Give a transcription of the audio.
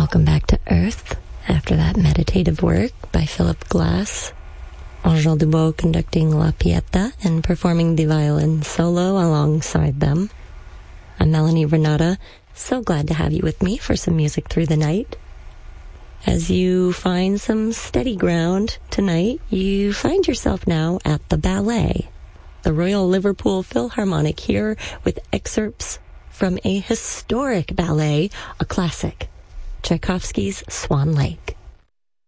Welcome back to Earth after that meditative work by Philip Glass. Angèle Dubois conducting La Pieta and performing the violin solo alongside them. I'm Melanie Renata, so glad to have you with me for some music through the night. As you find some steady ground tonight, you find yourself now at the ballet. The Royal Liverpool Philharmonic here with excerpts from a historic ballet, a classic, Tchaikovsky's Swan Lake.